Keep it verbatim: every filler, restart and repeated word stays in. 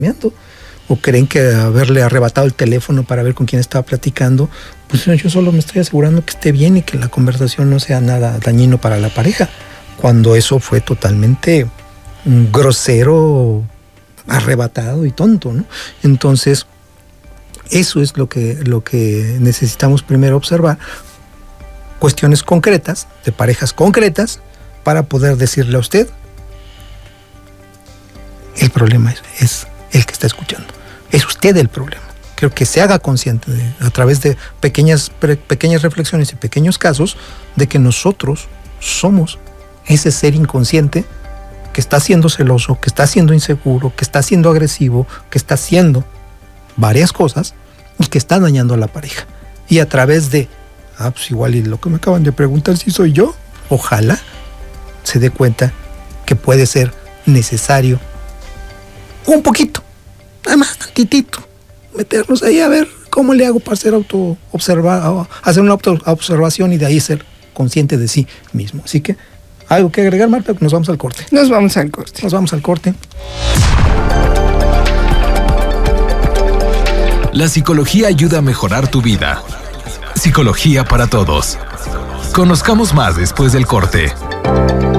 o creen que haberle arrebatado el teléfono para ver con quién estaba platicando, pues yo solo me estoy asegurando que esté bien y que la conversación no sea nada dañino para la pareja, cuando eso fue totalmente grosero, arrebatado y tonto, ¿no? Entonces, eso es lo que, lo que necesitamos primero observar, cuestiones concretas, de parejas concretas, para poder decirle a usted, el problema es, es el que está escuchando, es usted el problema. Creo que se haga consciente de, a través de pequeñas, pre, pequeñas reflexiones y pequeños casos, de que nosotros somos ese ser inconsciente que está siendo celoso, que está siendo inseguro, que está siendo agresivo, que está haciendo varias cosas y que está dañando a la pareja. Y a través de, ah, pues igual y lo que me acaban de preguntar si soy yo, ojalá se dé cuenta que puede ser necesario un poquito, nada más tantitito, meternos ahí a ver cómo le hago para ser auto observa, hacer una auto observación y de ahí ser consciente de sí mismo. Así que, ¿algo que agregar, Marta? Nos vamos al corte. Nos vamos al corte. Nos vamos al corte. La psicología ayuda a mejorar tu vida. Psicología para todos. Conozcamos más después del corte.